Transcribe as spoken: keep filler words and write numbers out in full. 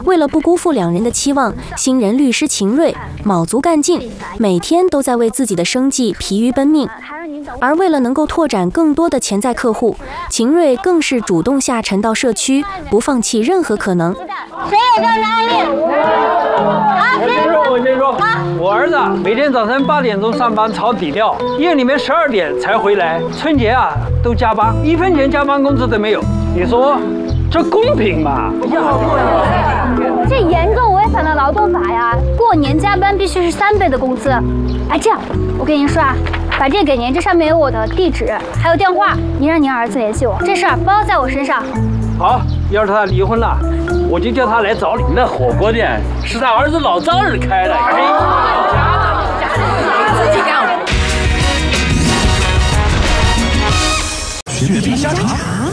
为了不辜负两人的期望，新人律师秦瑞卯足干劲，每天都在为自己的生计疲于奔命。而为了能够拓展更多的潜在客户，秦瑞更是主动下沉到社区，不放弃任何可能。 谁有这样的案例？啊， 我先说，我先说，啊、我儿子每天早晨八点钟上班炒底料，夜里面十二点才回来，春节啊都加班，一分钱加班工资都没有。你说这公平吗？ 这严重违反了劳动法呀！过年加班必须是三倍的工资。哎，这样，我跟您说啊，把这个给您，这上面有我的地址，还有电话，您让您儿子联系我，这事儿包在我身上。 好，要是他离婚了，我就叫他来找你。 那火锅店是他儿子老丈人开的，可以自己干。 雪碧香肠。